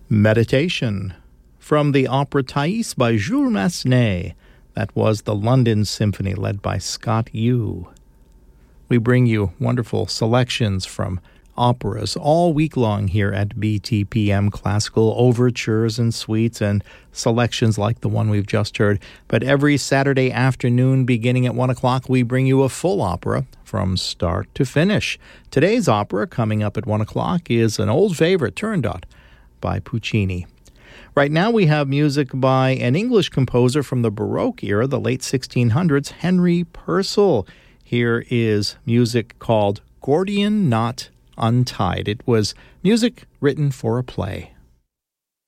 Meditation from the opera Thais by Jules Massenet. That was the London Symphony led by Scott Yu. We bring you wonderful selections from operas all week long here at BTPM, classical overtures and suites and selections like the one we've just heard. But every Saturday afternoon beginning at 1 o'clock, we bring you a full opera from start to finish. Today's opera coming up at 1 o'clock is an old favorite, Turandot, by Puccini. Right now we have music by an English composer from the Baroque era, the late 1600s, Henry Purcell. Here is music called Gordian Knot Untied. It was music written for a play.